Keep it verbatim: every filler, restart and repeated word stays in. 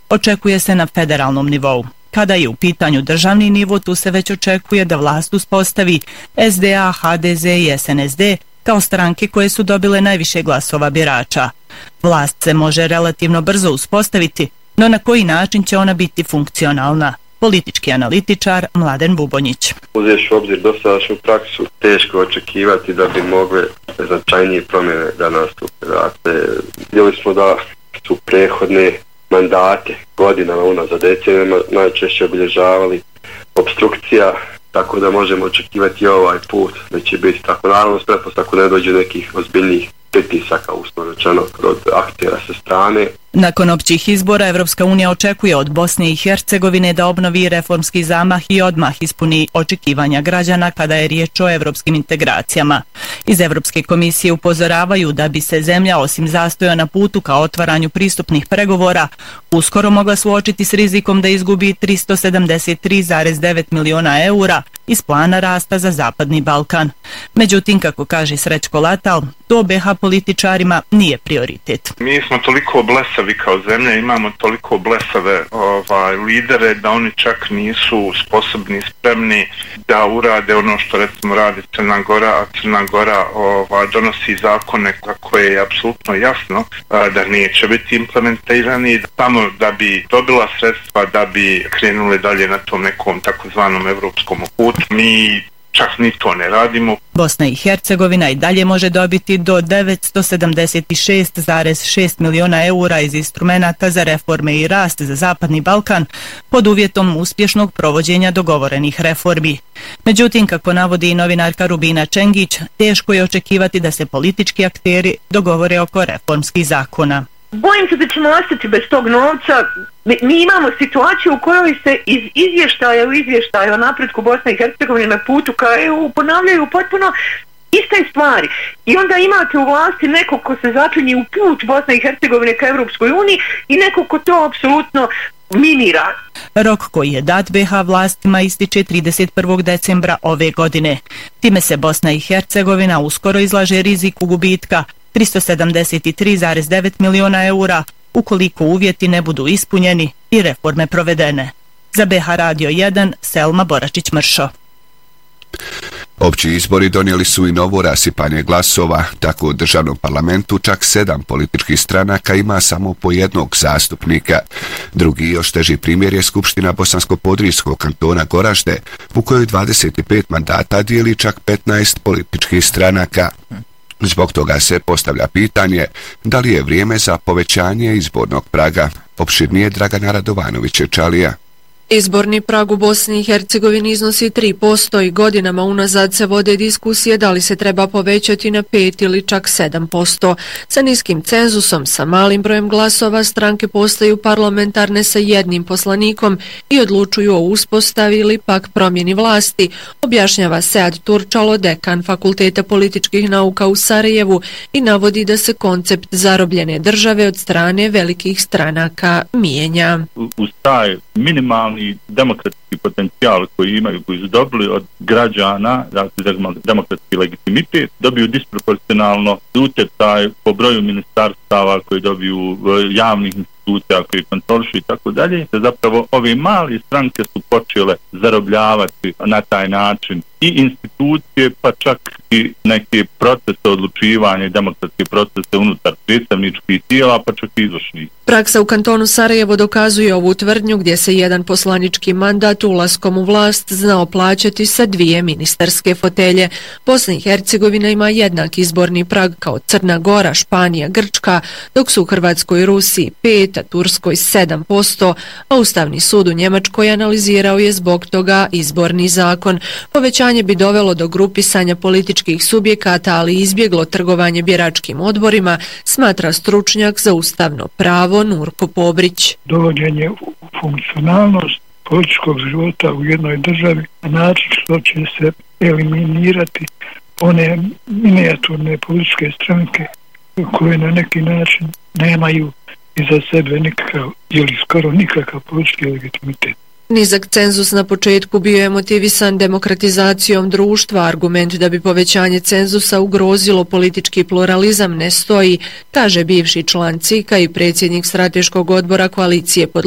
očekuje se na federalnom nivou. Kada je u pitanju državni nivo, tu se već očekuje da vlast uspostavi S D A, H D Z i S N S D kao stranke koje su dobile najviše glasova birača. Vlast se može relativno brzo uspostaviti, no na koji način će ona biti funkcionalna? Politički analitičar Mladen Bubonjić. Uzevši u obzir dosadašnju praksu, teško očekivati da bi mogle značajnije promjene da nastupe. Dakle, vidjeli smo da su prethodne mandate godinama unazad decenijama najčešće obilježavali obstrukcija, tako da možemo očekivati ovaj put da će biti tako. Naravno, s pretpostavkom ne dođe nekih ozbiljnih pritisaka, uslovno rečeno, od aktera sa strane. Nakon općih izbora, Evropska unija očekuje od Bosne i Hercegovine da obnovi reformski zamah i odmah ispuni očekivanja građana kada je riječ o evropskim integracijama. Iz Evropske komisije upozoravaju da bi se zemlja, osim zastoja na putu ka otvaranju pristupnih pregovora, uskoro mogla suočiti s rizikom da izgubi tristo sedamdeset tri zarez devet miliona eura iz plana rasta za Zapadni Balkan. Međutim, kako kaže Srećko Latal, to B H političarima nije prioritet. Mi smo toliko blesavi kao zemlja, imamo toliko blesave ovaj, lidere da oni čak nisu sposobni, spremni da urade ono što recimo radi Crna Gora, a Crna Gora ovaj, donosi zakone koje je apsolutno jasno a, da neće biti implementirani samo da bi dobila sredstva, da bi krenuli dalje na tom nekom takozvanom evropskom putu. Mi čak ni to ne radimo. Bosna i Hercegovina i dalje može dobiti do devetsto sedamdeset šest zarez šest miliona eura iz instrumenata za reforme i rast za Zapadni Balkan pod uvjetom uspješnog provođenja dogovorenih reformi. Međutim, kako navodi i novinarka Rubina Čengić, teško je očekivati da se politički akteri dogovore oko reformskih zakona. Bojim se da ćemo ostati bez tog novca. Mi, mi imamo situaciju u kojoj se iz izvještaja u izvještaju o napretku Bosne i Hercegovine na putu ka E U ponavljaju potpuno iste stvari. I onda imate u vlasti nekog ko se zaklinje u put Bosne i Hercegovine ka Evropskoj uniji i nekog ko to apsolutno minira. Rok koji je dat B H vlastima ističe trideset prvog decembra ove godine. Time se Bosna i Hercegovina uskoro izlaže riziku gubitka tristo sedamdeset tri zarez devet miliona eura ukoliko uvjeti ne budu ispunjeni i reforme provedene. Za B H Radio jedan, Selma Boračić-Mršo. Opći izbori donijeli su i novo rasipanje glasova, tako u državnom parlamentu čak sedam političkih stranaka ima samo po jednog zastupnika. Drugi još teži primjer je Skupština Bosansko-Podrijskog kantona Goražde, u kojoj dvadeset pet mandata dijeli čak petnaest političkih stranaka. Zbog toga se postavlja pitanje da li je vrijeme za povećanje izbornog praga. Opširnije Dragana Radovanović-Čalija. Izborni prag u Bosni i Hercegovini iznosi tri posto i godinama unazad se vode diskusije da li se treba povećati na pet ili čak sedam posto. Sa niskim cenzusom, sa malim brojem glasova, stranke postaju parlamentarne sa jednim poslanikom i odlučuju o uspostavi ili pak promjeni vlasti, objašnjava Sead Turčalo, dekan Fakulteta političkih nauka u Sarajevu, i navodi da se koncept zarobljene države od strane velikih stranaka mijenja. Uz taj minimalni i demokratski potencijal koji imaju, koji su dobili od građana, dakle demokratski legitimitet, dobiju disproporcionalno utjecaj po broju ministarstava koji dobiju javnih institucija koji kontrolišu i tako dalje. Zapravo ove mali stranke su počele zarobljavati na taj način i institucije, pa čak i neke procese odlučivanja i demokratske procese unutar predstavničkih tijela, pa čak i izvršnih. Praksa u kantonu Sarajevo dokazuje ovu tvrdnju, gdje se jedan poslanički mandat ulaskom u vlast znao plaćati sa dvije ministarske fotelje. Bosna i Hercegovina ima jednak izborni prag kao Crna Gora, Španija, Grčka, dok su u Hrvatskoj i Rusiji pet, a Turskoj sedam posto, a Ustavni sud u Njemačkoj analizirao je zbog toga izborni zakon. Povećanje bi dovelo do grupisanja političkih subjekata, ali izbjeglo trgovanje biračkim odborima, smatra stručnjak za ustavno pravo Nurko Pobrić. Dovođenje u funkcionalnost političkog života u jednoj državi na način što će se eliminirati one minijaturne političke stranke koje na neki način nemaju iza sebe nikakav ili skoro nikakav politički legitimitet. Nizak cenzus na početku bio je motivisan demokratizacijom društva. Argument da bi povećanje cenzusa ugrozilo politički pluralizam ne stoji, kaže bivši član C I K-a i predsjednik strateškog odbora koalicije pod